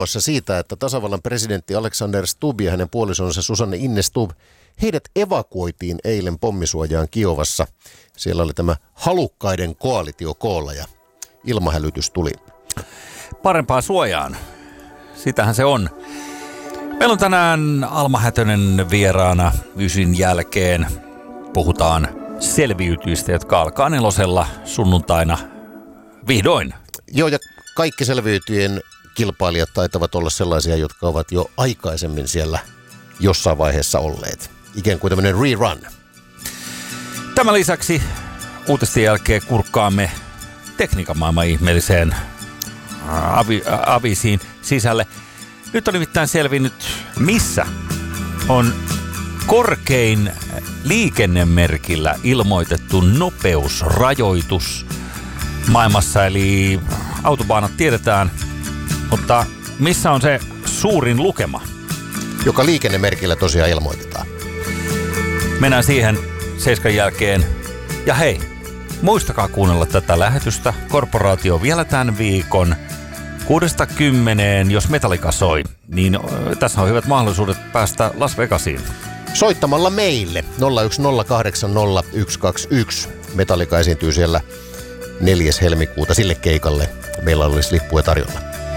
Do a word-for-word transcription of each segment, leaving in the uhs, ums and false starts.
siitä, että tasavallan presidentti Alexander Stubb ja hänen puolisonsa Susanne Ine Stubb, heidät evakuoitiin eilen pommisuojaan Kiovassa. Siellä oli tämä halukkaiden koalitio koolla ja ilmahälytys tuli. Parempaan suojaan. Sitähän se on. Meillä on tänään Alma Hätönen vieraana Ysin jälkeen. Puhutaan selviytyistä, jotka alkaa nelosella sunnuntaina vihdoin. Joo, ja kaikki selviytyjien kilpailijat taitavat olla sellaisia, jotka ovat jo aikaisemmin siellä jossain vaiheessa olleet. Ikään kuin tämmöinen rerun. Tämän lisäksi uutisten jälkeen kurkkaamme tekniikan maailman ihmeelliseen avi, avisiin sisälle. Nyt on nimittäin selvinnyt, missä on korkein liikennemerkillä ilmoitettu nopeusrajoitus maailmassa. Eli autobaanat tiedetään, mutta missä on se suurin lukema? Joka liikennemerkillä tosiaan ilmoitetaan. Mennään siihen seiskan jälkeen. Ja hei, muistakaa kuunnella tätä lähetystä. Korporaatio vielä tämän viikon kuudesta kymmeneen, jos Metallica soi, niin tässä on hyvät mahdollisuudet päästä Las Vegasiin. Soittamalla meille nolla yksi nolla kahdeksan nolla yksi kaksi yksi. Metallica esiintyy siellä neljäs helmikuuta sille keikalle. Meillä olisi lippuja tarjolla.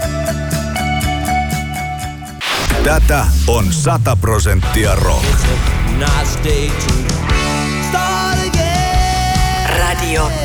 Tätä on sata prosenttia rock. Radio